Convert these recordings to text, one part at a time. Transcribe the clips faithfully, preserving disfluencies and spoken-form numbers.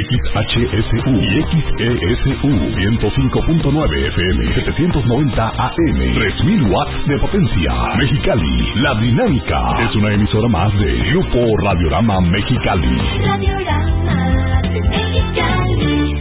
X H S U y X E S U ciento cinco punto nueve F M, setecientos noventa A M, tres mil watts de potencia. Mexicali, La Dinámica es una emisora más de Grupo Radiorama Mexicali. Radiorama Mexicali.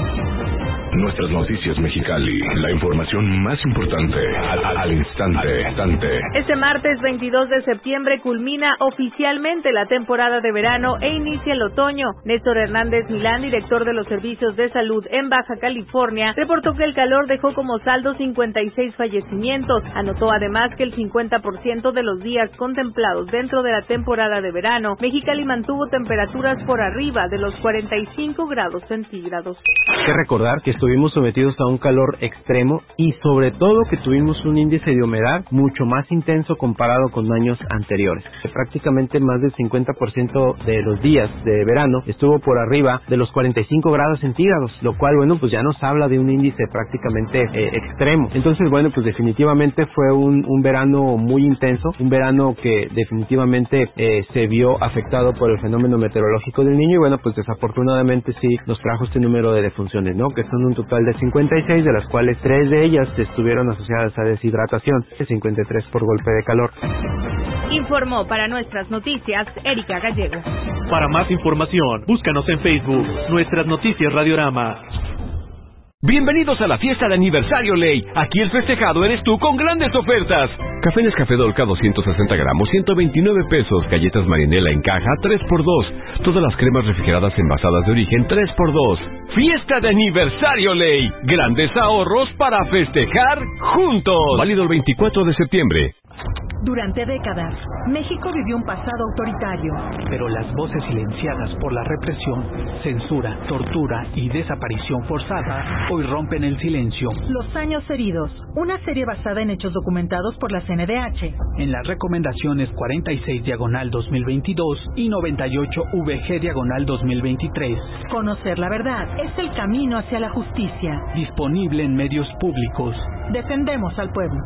Nuestras noticias Mexicali, la información más importante al, al, al instante, instante. Este martes veintidós de septiembre culmina oficialmente la temporada de verano e inicia el otoño. Néstor Hernández Milán, director de los servicios de salud en Baja California, reportó que el calor dejó como saldo cincuenta y seis fallecimientos. Anotó además que el cincuenta por ciento de los días contemplados dentro de la temporada de verano, Mexicali mantuvo temperaturas por arriba de los cuarenta y cinco grados centígrados. Hay que recordar que estuvimos sometidos a un calor extremo y sobre todo que tuvimos un índice de humedad mucho más intenso comparado con años anteriores. Prácticamente más del cincuenta por ciento de los días de verano estuvo por arriba de los cuarenta y cinco grados centígrados, lo cual, bueno, pues ya nos habla de un índice prácticamente eh, extremo. Entonces, bueno, pues definitivamente fue un, un verano muy intenso, un verano que definitivamente eh, se vio afectado por el fenómeno meteorológico del Niño y, bueno, pues desafortunadamente sí nos trajo este número de defunciones, ¿no? Que son un total de cincuenta y seis, de las cuales tres de ellas estuvieron asociadas a deshidratación, cincuenta y tres por golpe de calor. Informó para nuestras noticias Erika Gallego. Para más información, búscanos en Facebook, Nuestras Noticias Radiorama. Bienvenidos a la fiesta de aniversario Ley. Aquí el festejado eres tú con grandes ofertas. Café Nescafé Dolca doscientos sesenta gramos, ciento veintinueve pesos. Galletas Marinela en caja, tres por dos. Todas las cremas refrigeradas envasadas de origen, tres por dos. Fiesta de aniversario Ley. Grandes ahorros para festejar juntos. Válido el veinticuatro de septiembre. Durante décadas, México vivió un pasado autoritario. Pero las voces silenciadas por la represión, censura, tortura y desaparición forzada hoy rompen el silencio. Los años heridos, una serie basada en hechos documentados por la C N D H. En las recomendaciones cuarenta y seis diagonal dos mil veintidós y noventa y ocho V G diagonal dos mil veintitrés. Conocer la verdad es el camino hacia la justicia. Disponible en medios públicos. Defendemos al pueblo.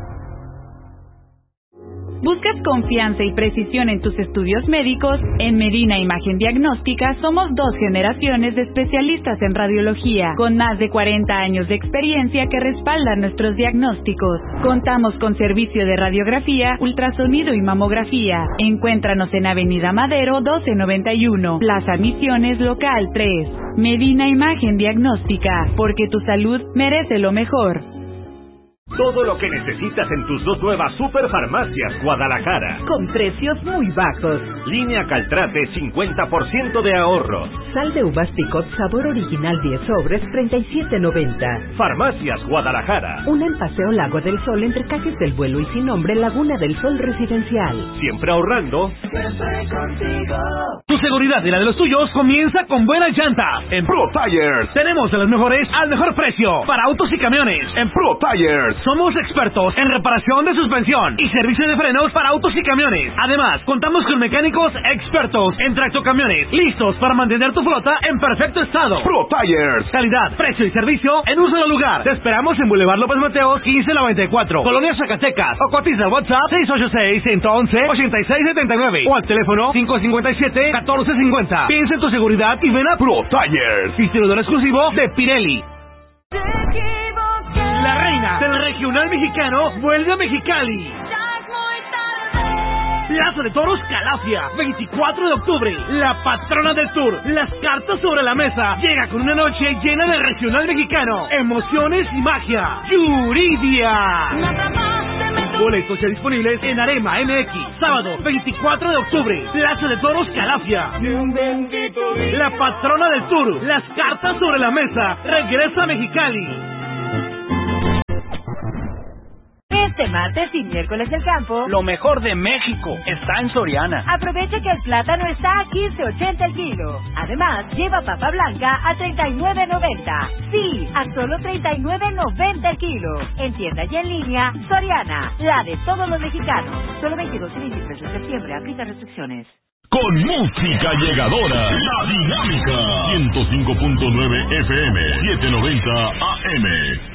¿Buscas confianza y precisión en tus estudios médicos? En Medina Imagen Diagnóstica somos dos generaciones de especialistas en radiología, con más de cuarenta años de experiencia que respaldan nuestros diagnósticos. Contamos con servicio de radiografía, ultrasonido y mamografía. Encuéntranos en Avenida Madero doce noventa y uno, Plaza Misiones Local tres. Medina Imagen Diagnóstica, porque tu salud merece lo mejor. Todo lo que necesitas en tus dos nuevas Superfarmacias Guadalajara. Con precios muy bajos. Línea Caltrate, cincuenta por ciento de ahorro. Sal de uvas Picot sabor original diez sobres, treinta y siete noventa. Farmacias Guadalajara. Una en Paseo Lago del Sol entre Cajes del Vuelo y Sin Nombre, Laguna del Sol Residencial. Siempre ahorrando. Siempre contigo. Tu seguridad y la de los tuyos comienza con buenas llantas. En Pro Tires tenemos de las mejores al mejor precio para autos y camiones. En Pro Tires somos expertos en reparación de suspensión y servicio de frenos para autos y camiones. Además, contamos con mecánicos expertos en tractocamiones, listos para mantener tu flota en perfecto estado. Pro Tires. Calidad, precio y servicio en un solo lugar. Te esperamos en Boulevard López Mateos, quince noventa y cuatro, Colonia Zacatecas. O cotiza al WhatsApp seis ocho seis, uno uno uno, ocho seis siete nueve o al teléfono cinco cinco siete, uno cuatro cinco cero. Piensa en tu seguridad y ven a Pro Tires, distribuidor exclusivo de Pirelli. La reina del regional mexicano vuelve a Mexicali. Plaza de Toros Calafia, veinticuatro de octubre, la patrona del tour, las cartas sobre la mesa, llega con una noche llena de regional mexicano, emociones y magia, Yuridia. Boletos ya disponibles en Arema M X, sábado veinticuatro de octubre, Plaza de Toros Calafia. La patrona del tour, las cartas sobre la mesa, regresa a Mexicali. Este martes y miércoles del campo, lo mejor de México está en Soriana. Aprovecha que el plátano está a quince ochenta el kilo. Además, lleva papa blanca a treinta y nueve noventa. Sí, a solo treinta y nueve noventa el kilo. En tienda y en línea, Soriana, la de todos los mexicanos. Solo veintidós y veintitrés de septiembre, aplica restricciones. Con música llegadora, La Dinámica, ciento cinco punto nueve F M, setecientos noventa A M.